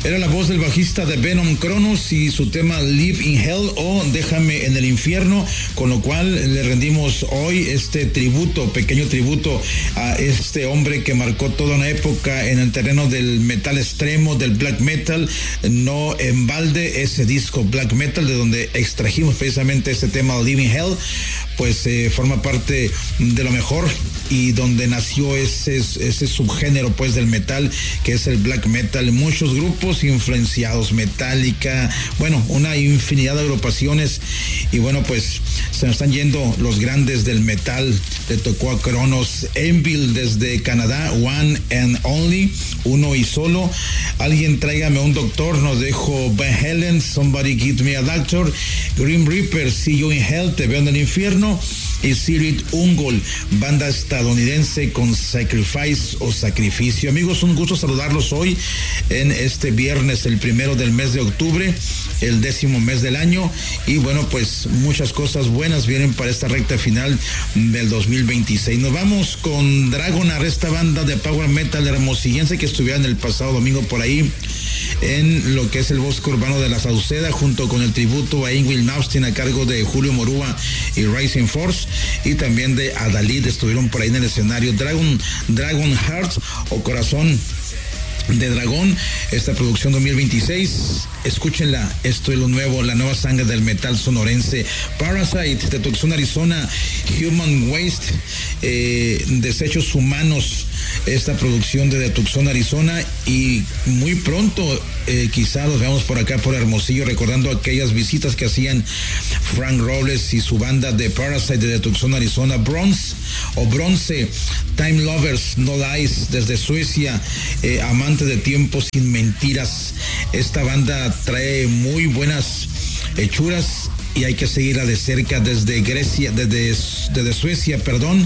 Era la voz del bajista de Venom, Cronos, y su tema Live in Hell o Déjame en el Infierno, con lo cual le rendimos hoy este tributo, pequeño tributo a este hombre que marcó toda una época en el terreno del metal extremo, del black metal. No en balde ese disco black metal, de donde extrajimos precisamente este tema Live in Hell, pues forma parte de lo mejor y donde nació ese subgénero pues del metal, que es el black metal. Muchos grupos influenciados, Metallica, bueno, una infinidad de agrupaciones, y bueno, pues se nos están yendo los grandes del metal. Le tocó a Cronos, Anvil desde Canadá, One and Only, uno y solo. Alguien tráigame un doctor, nos dejó Van Halen, Somebody Give Me a Doctor. Grim Reaper, See You in Hell, Te Veo en el Infierno. Y Sirit Ungol, banda estadounidense con Sacrifice o Sacrificio. Amigos, un gusto saludarlos hoy en este viernes, el 1 del mes de octubre, el 10º mes del año, y bueno, pues muchas cosas buenas vienen para esta recta final del 2026. Nos vamos con Dragonar, esta banda de power metal hermosillense que estuvieron el pasado domingo por ahí en lo que es el bosque urbano de la Sauceda, junto con el tributo a Ingrid Malmsteen a cargo de Julio Morúa y Rising Force, y también de Adalid estuvieron por ahí en el escenario. Dragon Heart o Corazón de Dragón, esta producción 2026, escúchenla, esto es lo nuevo, la nueva sangre del metal sonorense. Parasite de Tucson, Arizona, Human Waste, Desechos Humanos, esta producción de Tucson, Arizona, y muy pronto quizá los veamos por acá por Hermosillo, recordando aquellas visitas que hacían Frank Robles y su banda de Parasite de Tucson, Arizona. Bronce, Time Lovers, No Lies desde Suecia, Amante de Tiempos Sin Mentiras. Esta banda trae muy buenas hechuras y hay que seguirla de cerca desde desde Suecia, perdón.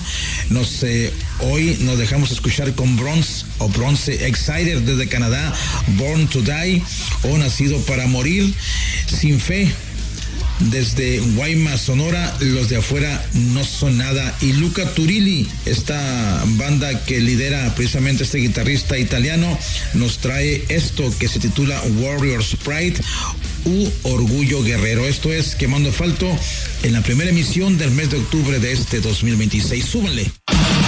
Hoy nos dejamos escuchar con Bronce, Excited desde Canadá, Born to Die o Nacido para Morir, Sin Fe desde Guaymas, Sonora, Los de Afuera No Son Nada, y Luca Turilli, esta banda que lidera precisamente este guitarrista italiano, nos trae esto que se titula Warrior's Pride u Orgullo Guerrero. Esto es Quemando Asfalto en la primera emisión del mes de octubre de este 2026. Súbanle.